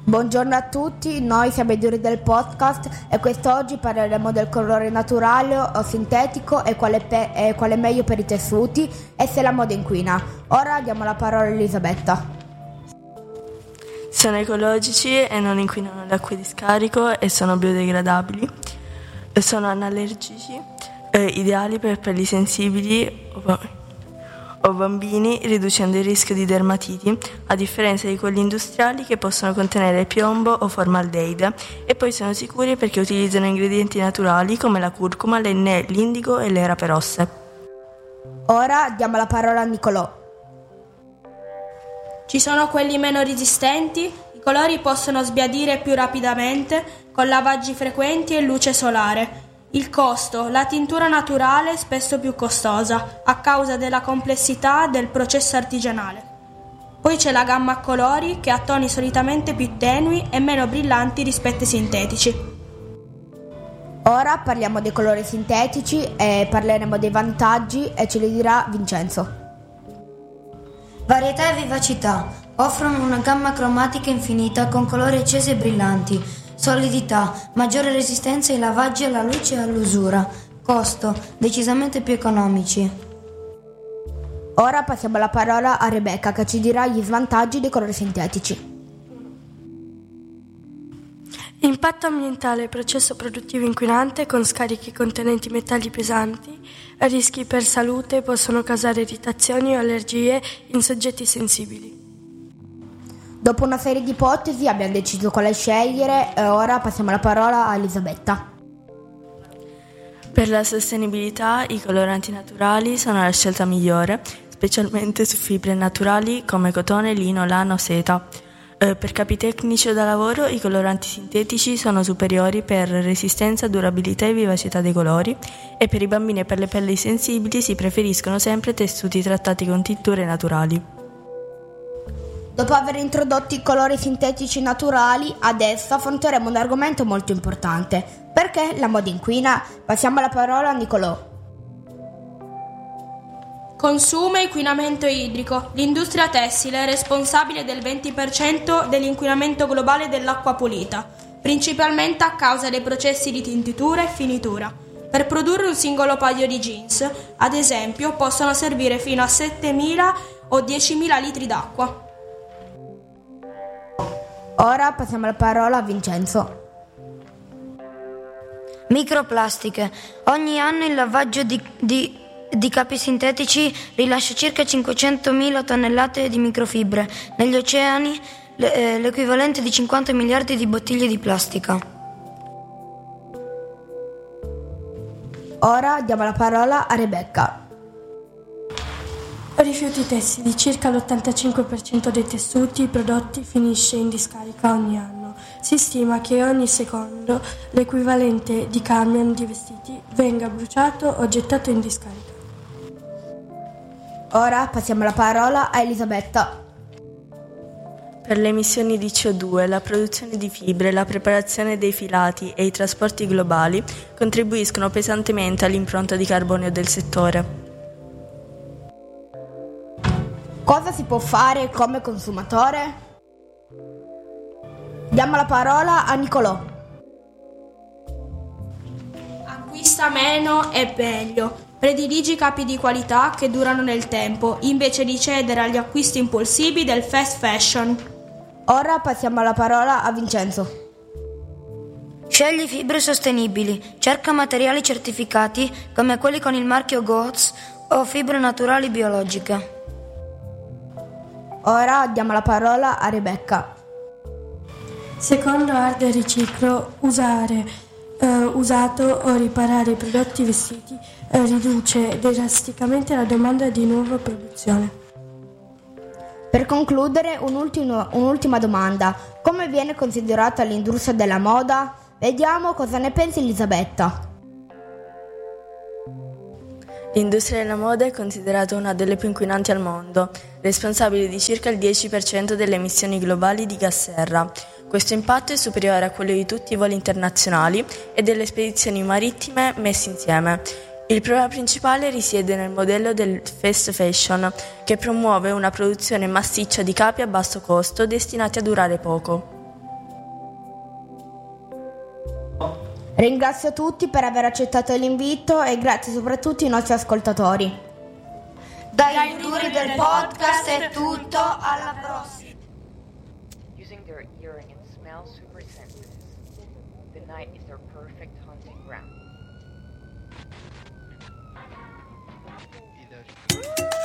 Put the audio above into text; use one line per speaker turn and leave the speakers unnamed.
Buongiorno a tutti, noi siamo i Duri del podcast e quest'oggi parleremo del colore naturale o sintetico e quale è meglio per i tessuti e se la moda inquina. Ora diamo la parola a Elisabetta.
Sono ecologici e non inquinano le acque di scarico e sono biodegradabili. Sono anallergici, ideali per pelli sensibili o bambini, riducendo il rischio di dermatiti, a differenza di quelli industriali che possono contenere piombo o formaldeide, e poi sono sicuri perché utilizzano ingredienti naturali come la curcuma, l'indigo e le rape rosse.
Ora diamo la parola a Nicolò.
Ci sono quelli meno resistenti, i colori possono sbiadire più rapidamente con lavaggi frequenti e luce solare. Il costo: la tintura naturale è spesso più costosa a causa della complessità del processo artigianale. Poi c'è la gamma a colori che ha toni solitamente più tenui e meno brillanti rispetto ai sintetici.
Ora parliamo dei colori sintetici e parleremo dei vantaggi e ce li dirà Vincenzo.
Varietà e vivacità. Offrono una gamma cromatica infinita con colori accesi e brillanti. Solidità, maggiore resistenza ai lavaggi, alla luce e all'usura. Costo, decisamente più economici.
Ora passiamo la parola a Rebecca che ci dirà gli svantaggi dei colori sintetici.
Impatto ambientale, processo produttivo inquinante con scarichi contenenti metalli pesanti, rischi per salute, possono causare irritazioni o allergie in soggetti sensibili.
Dopo una serie di ipotesi abbiamo deciso quale scegliere e ora passiamo la parola a Elisabetta.
Per la sostenibilità, i coloranti naturali sono la scelta migliore, specialmente su fibre naturali come cotone, lino, lano, seta. Per capi tecnici o da lavoro, i coloranti sintetici sono superiori per resistenza, durabilità e vivacità dei colori, e per i bambini e per le pelli sensibili si preferiscono sempre tessuti trattati con tinture naturali.
Dopo aver introdotto i colori sintetici naturali, adesso affronteremo un argomento molto importante. Perché la moda inquina? Passiamo la parola a Nicolò.
Consumo e inquinamento idrico. L'industria tessile è responsabile del 20% dell'inquinamento globale dell'acqua pulita, principalmente a causa dei processi di tintitura e finitura. Per produrre un singolo paio di jeans, ad esempio, possono servire fino a 7.000 o 10.000 litri d'acqua.
Ora passiamo la parola a Vincenzo.
Microplastiche. Ogni anno il lavaggio di capi sintetici rilascia circa 500.000 tonnellate di microfibre. Negli oceani l'equivalente di 50 miliardi di bottiglie di plastica.
Ora diamo la parola a Rebecca.
Rifiuti tessili. Circa l'85% dei tessuti prodotti finisce in discarica ogni anno. Si stima che ogni secondo l'equivalente di camion di vestiti venga bruciato o gettato in discarica.
Ora passiamo la parola a Elisabetta.
Per le emissioni di CO2, la produzione di fibre, la preparazione dei filati e i trasporti globali contribuiscono pesantemente all'impronta di carbonio del settore.
Cosa si può fare come consumatore? Diamo la parola a Nicolò.
Acquista meno e meglio. Prediligi capi di qualità che durano nel tempo, invece di cedere agli acquisti impulsivi del fast fashion.
Ora passiamo la parola a Vincenzo.
Scegli fibre sostenibili. Cerca materiali certificati come quelli con il marchio GOTS o fibre naturali biologiche.
Ora diamo la parola a Rebecca.
Secondo Arte e Riciclo, usare usato o riparare i prodotti vestiti riduce drasticamente la domanda di nuova produzione.
Per concludere, un'ultima domanda. Come viene considerata l'industria della moda? Vediamo cosa ne pensi Elisabetta.
L'industria della moda è considerata una delle più inquinanti al mondo, responsabile di circa il 10% delle emissioni globali di gas serra. Questo impatto è superiore a quello di tutti i voli internazionali e delle spedizioni marittime messi insieme. Il problema principale risiede nel modello del fast fashion, che promuove una produzione massiccia di capi a basso costo destinati a durare poco.
Ringrazio tutti per aver accettato l'invito e grazie soprattutto ai nostri ascoltatori.
Dai Futuri del podcast è tutto, alla prossima.
Using their hearing and smell super senses, the night is their perfect hunting ground.